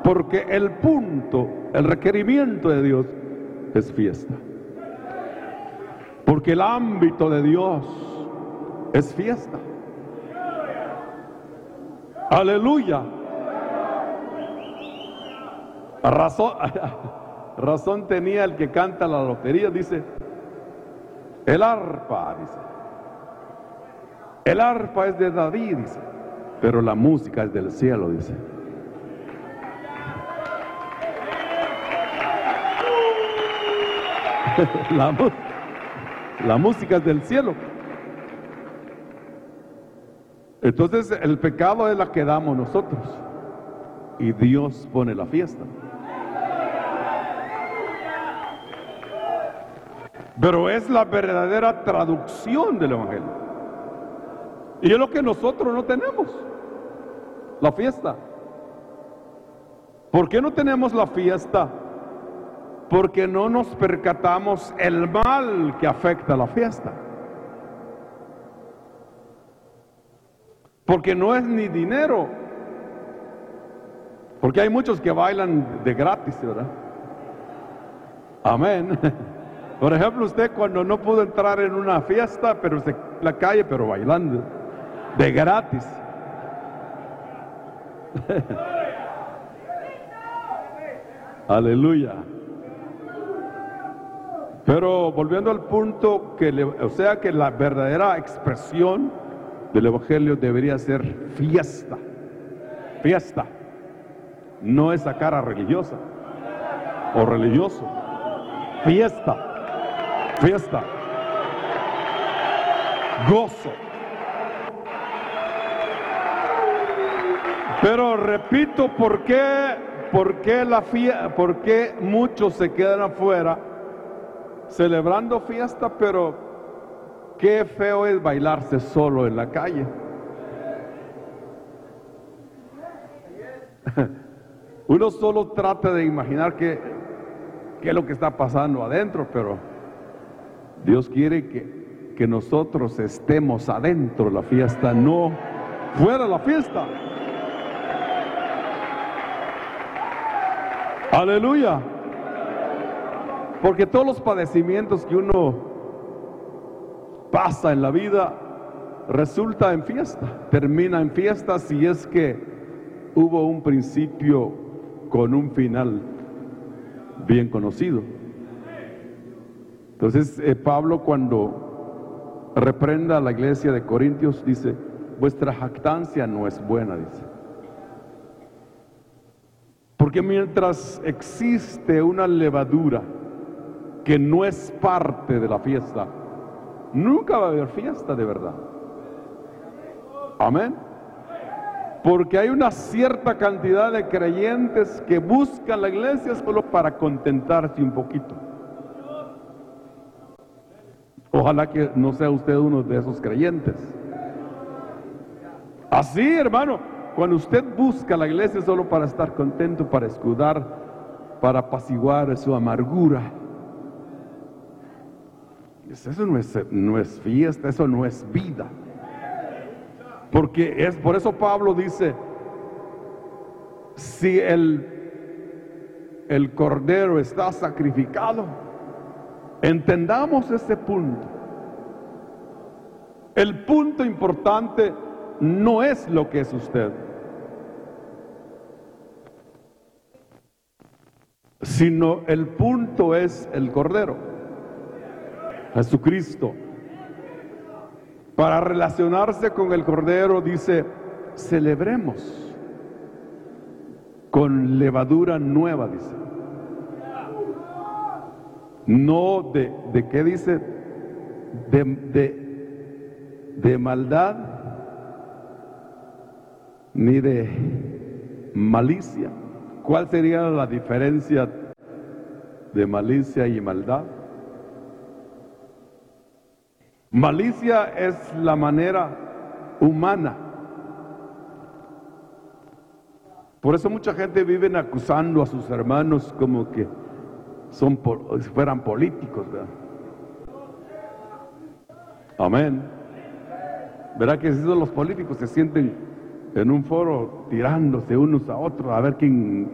Porque el punto, el requerimiento de Dios es fiesta. Porque el ámbito de Dios es fiesta. Aleluya. Razón tenía el que canta la lotería, dice, el arpa, dice. El arpa es de David, dice, pero la música es del cielo, dice. La música es del cielo. Entonces el pecado es la que damos nosotros y Dios pone la fiesta. Pero es la verdadera traducción del evangelio. Y es lo que nosotros no tenemos, la fiesta. ¿Por qué no tenemos la fiesta? Porque no nos percatamos el mal que afecta la fiesta. Porque no es ni dinero. Porque hay muchos que bailan de gratis, ¿verdad? Amén. Por ejemplo, usted cuando no pudo entrar en una fiesta, pero en la calle, pero bailando de gratis. Aleluya. Pero volviendo al punto que que la verdadera expresión del evangelio debería ser fiesta. Fiesta. No esa cara religiosa o religioso. Fiesta. Fiesta. Gozo. Pero repito, ¿por qué muchos se quedan afuera celebrando fiesta? Pero qué feo es bailarse solo en la calle. Uno solo trata de imaginar qué es lo que está pasando adentro, pero Dios quiere que nosotros estemos adentro de la fiesta, no fuera de la fiesta. Aleluya. Porque todos los padecimientos que uno pasa en la vida resulta en fiesta, termina en fiesta si es que hubo un principio con un final bien conocido. Entonces Pablo, cuando reprenda a la iglesia de Corintios, dice: vuestra jactancia no es buena, dice. Porque mientras existe una levadura que no es parte de la fiesta, nunca va a haber fiesta de verdad. Amén. Porque hay una cierta cantidad de creyentes que buscan la iglesia solo para contentarse un poquito. Ojalá que no sea usted uno de esos creyentes. Así, hermano, cuando usted busca la iglesia solo para estar contento, para escudar, para apaciguar su amargura, eso no es fiesta, eso no es vida. Porque es por eso Pablo dice: si el cordero está sacrificado, entendamos ese punto. El punto importante no es lo que es usted, sino el punto es el cordero, Jesucristo. Para relacionarse con el cordero, dice: celebremos con levadura nueva, dice. No de ¿qué dice? De maldad ni de malicia. ¿Cuál sería la diferencia de malicia y maldad? Malicia es la manera humana. Por eso mucha gente vive acusando a sus hermanos como que si fueran políticos, ¿verdad? Amén. ¿Verdad que si son los políticos se sienten en un foro tirándose unos a otros a ver quién